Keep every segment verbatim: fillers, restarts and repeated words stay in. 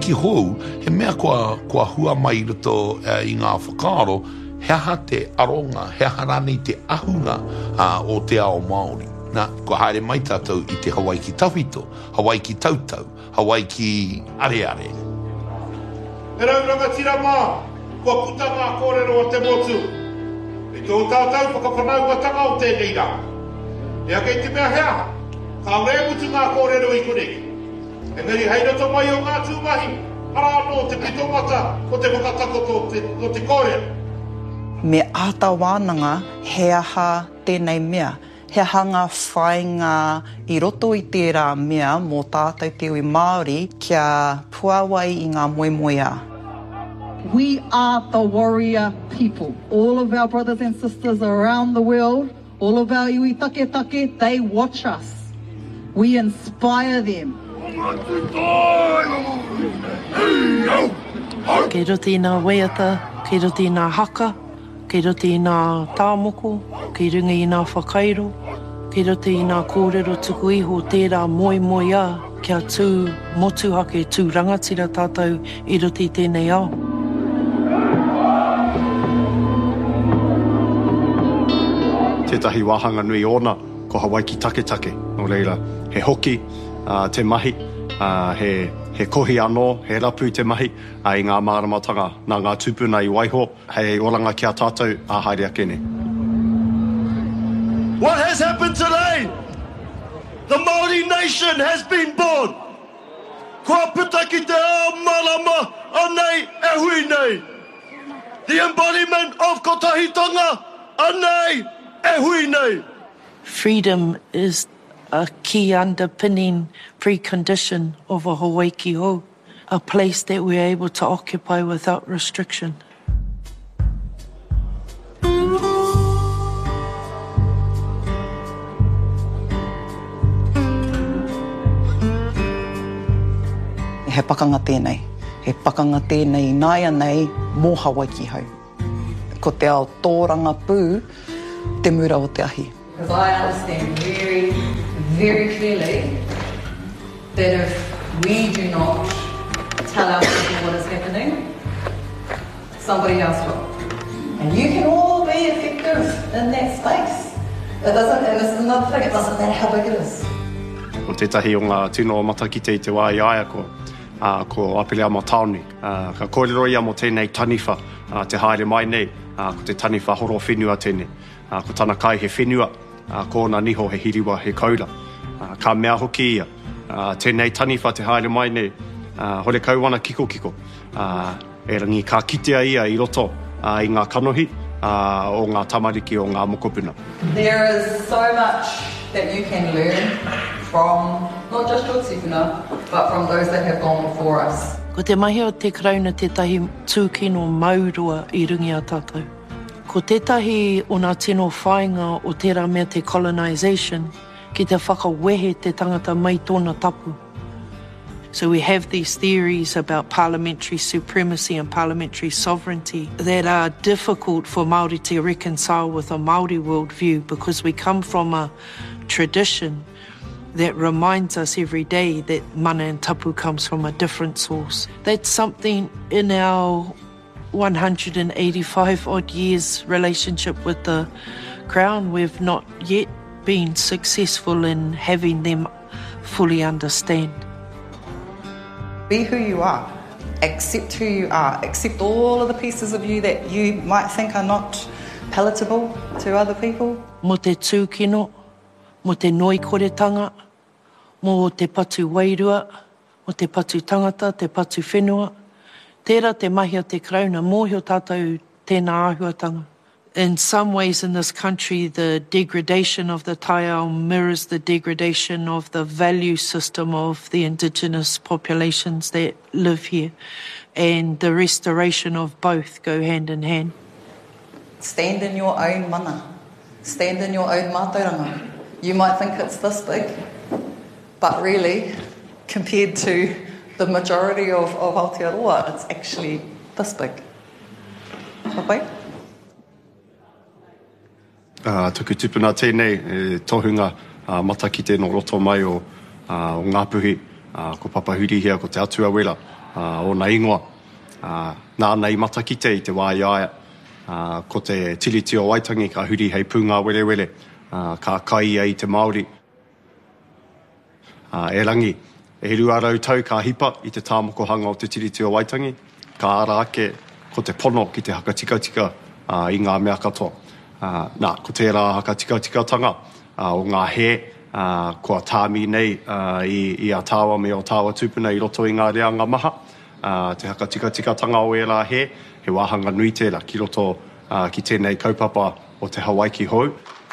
ki hou, he mea kua, kua hua mai roto uh, i ngā whakaaro, he aha te aronga, he aha rani te ahunga uh, o te ao Māori. Nā, kua haere mai tātou i te Hawaii ki tawhito, Hawaii ki tautau, Hawaii ki areare. E rauranga tira mā, kua puta ngā kōrero o te motu. E tō tātou whakawhanau watanga o tēnei rā. E a kei te mea hea, ka rea mutu ngā kōrero i konei. E ngari hei roto mai o ngā tūmahi, hara anō te pitomata o te whakatakoto o te, o te kōrero. Me āta wānanga, he aha tēnei mea. He aha ngā whainga i roto i tērā mea mō tātou te iwi Māori kia puawai i ngā moemoea. We are the warrior people. All of our brothers and sisters around the world, all of our iwi take take, they watch us. We inspire them. Kei roti i ngā weata, kei roti i ngā haka, kei roti i ngā tāmoko, kei runga i ngā whakairo, kei roti i ngā kōrero tuku iho tērā moi moi a, kia tū motuhake, tū rangatira tātou i roti i tēnei ao. Tētahi wāhanga nui ōna, ko Hawaii ki take take. No reira, he hoki, uh, te mahi, uh, he, he kohi anō, he rapu te mahi, uh, i ngā māramatanga, nā ngā tūpuna i waiho, hei oranga kia tātou, a haere ake ne. What has happened today? The Māori nation has been born. Kua puta ki te ao marama, anei e hui nei. The embodiment of kotahitanga, anei e hui nei. Freedom is a key underpinning precondition of a Hawaii ki hou, a place that we're able to occupy without restriction. He pakanga tēnei. He pakanga tēnei nāia nei mō Hawaii ki hou. Ko te ao tōranga pū, te mura o te ahi. Because I understand very, very clearly that if we do not tell our people what is happening, somebody else will. And you can all be effective in that space. It doesn't, and this is another thing, it doesn't matter how big it is. O tētahi o ngā tino o matakite i te wā i aia ko, uh, ko Apelea mo Taoni. Uh, ka kōrero ia mo tēnei taniwha, uh, te haere mai nei, uh, ko te taniwha horo whenua tēnei. Uh, ko tana kai he whenua, uh, ko nā niho he hiriwa he kaura. Uh, ka mea hoki ia, uh, tēnei taniwha te haere mai nei, uh, hore kauwana kiko kiko. Uh, e rangi ka kitea ia i roto uh, i ngā kanohi uh, o ngā tamariki o ngā mokopuna. There is so much that you can learn from not just your tifuna, but from those that have gone before us. Ko te mahi o te krauna tētahi tūkino maurua i rungi a tātou. Ko tētahi o ngā tino whainga o tērā mea te colonisation, ki te whakawehe te tangata mai tōna tapu. So we have these theories about parliamentary supremacy and parliamentary sovereignty that are difficult for Māori to reconcile with a Māori worldview because we come from a tradition that reminds us every day that mana and tapu comes from a different source. That's something in our one hundred eighty-five odd years relationship with the Crown we've not yet been successful in having them fully understand. Be who you are. Accept who you are. Accept all of the pieces of you that you might think are not palatable to other people. Mo te tūkino, mo te noikoretanga, mo te patu wairua, mo te patu tangata, te patu whenua. Tērā te mahi o te krauna, mōhio tātou tēnā āhuatanga. In some ways in this country, the degradation of the taiao mirrors the degradation of the value system of the indigenous populations that live here. And the restoration of both go hand in hand. Stand in your own mana. Stand in your own mātauranga. You might think it's this big, but really, compared to the majority of, of Aotearoa, it's actually this big. Whawhai? Uh, tuku tupuna tēnei, e, tohunga uh, mata ki tēnō roto mai o, uh, o Ngāpuhi, uh, ko Papahuri hea, ko te atua wera, uh, o na ingoa. Uh, nā nei matakite i te wāiaia, uh, ko te tiriti o Waitangi ka huri hei punga wele wele, uh, ka kai ai te Māori. Uh, e rangi, e hiru arau tau ka hipa i te tāmokohanga o te tiriti o Waitangi, ka ara ake ko te pono ki te hakatika-tika uh, i ngā mea katoa. Uh, nā, ko tērā hakatika-tika-tanga uh, o ngā he, uh, kua tāmi nei uh, i, i a tāwa me o tāwa tūpuna i roto i ngā reanga maha. Uh, te hakatika-tika-tanga o e rā he, he wāhanga nui tērā ki roto uh, ki tēnei kaupapa o te Hawaii ki hou.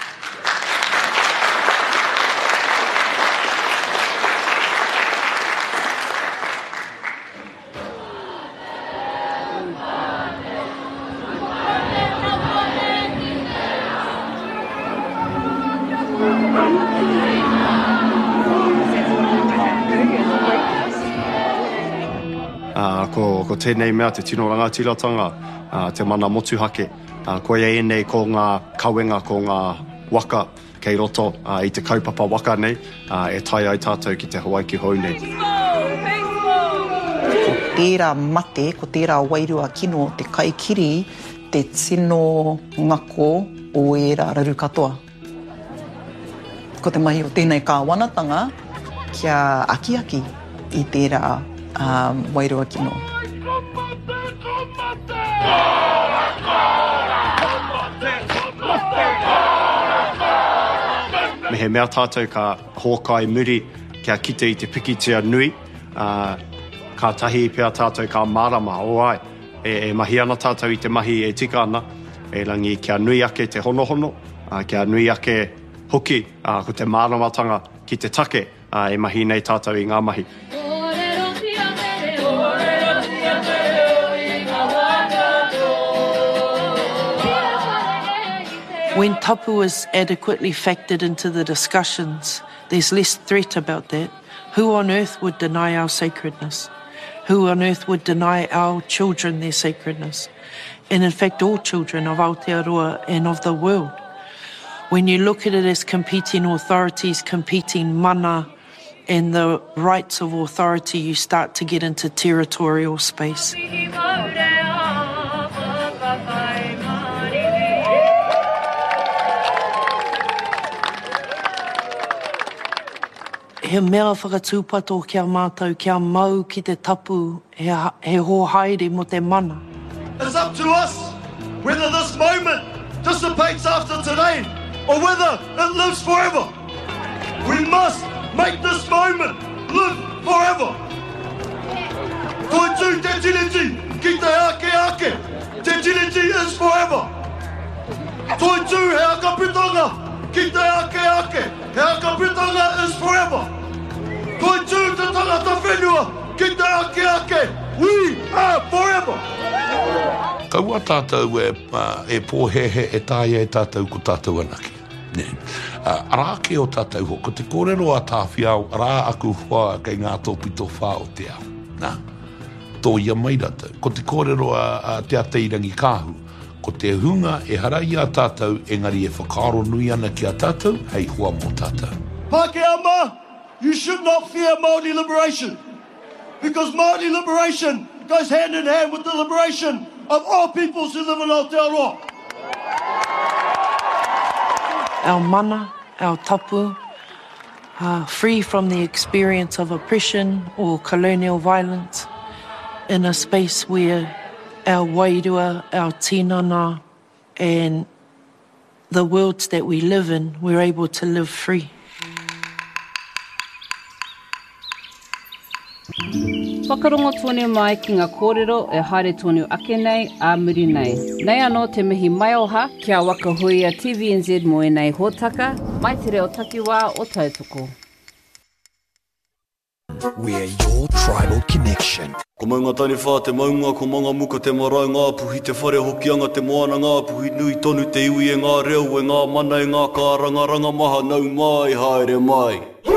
Uh, ko, ko tēnei mea, te tino rangatiratanga, uh, te mana motuhake. Uh, ko e nei ko ngā kawenga, ko ngā waka kei roto uh, i te kaupapa waka nei, uh, e tai ai tātou ki te Hawaii ki hou nei. Ko tērā mate, ko tērā wairua kino, te kaikiri, te tino ngako o e rā raru katoa. Ko te mahi o tēnei kāwanatanga, kia aki-aki i tērā Um, wairua kino. Me he mea tātou ka hōkai muri kia kite i te pikitia nui. Uh, ka tahi pia tātou ka marama o ai. E, e mahi ana tātou i te mahi e tika ana. E rangi kia nui ake te honohono. Uh, kia nui ake hoki uh, ko te maramatanga ki te take. Uh, e mahi nei tātou i ngā mahi. When tapu is adequately factored into the discussions, there's less threat about that. Who on earth would deny our sacredness? Who on earth would deny our children their sacredness? And in fact, all children of Aotearoa and of the world. When you look at it as competing authorities, competing mana, and the rights of authority, you start to get into territorial space. He mea whakatūpato kia mātou, kia mau ki te tapu, he, he hōhaere mo te mana. It's up to us whether this moment dissipates after today or whether it lives forever. We must make this moment live forever. Toi tū te tiriti ki te ake ake. Te tiriti is forever. Toi tū he akapitanga ki te ake ake. He akapitanga is forever. Toi tū te tangata whenua ki te ake ake. We are forever. Kaua tātou e, uh, e pōhehe e tāia e tātou ko tātou anaki. Ne. Uh, arake o tātou ho, ko te kōrero a tāwhiau, rā aku whā kei ngā tōpito whā o te au. Nā, tō ia mai ratou. Ko te kōrero a, a te ateirangi kāhu, ko te hunga e harai a tātou, engari e whakaro nui ana ki a tātou, hei hua mō tātou. Pākehā mā, you should not fear Māori liberation, because Māori liberation goes hand in hand with the liberation of all peoples who live in Aotearoa. Our mana, our tapu, uh, free from the experience of oppression or colonial violence, in a space where our wairua, our tinana, and the worlds that we live in, we're able to live free. Whakarongo tōne mai ki ngā kōrero e haere tōne ake nei, a muri nei. Nei anō te mihi mai oha, kia waka hui a T V N Z mo e nei hōtaka, mai te reo takiwā o tautoko. We're your tribal connection. Ko maunga tani whā te maunga, ko manga muka te marae ngā puhi, te whare hokianga te moana ngā puhi, nui tonu te iwi e ngā reo, e ngā mana e ngā kāranga, ranga maha nau mai, haere mai.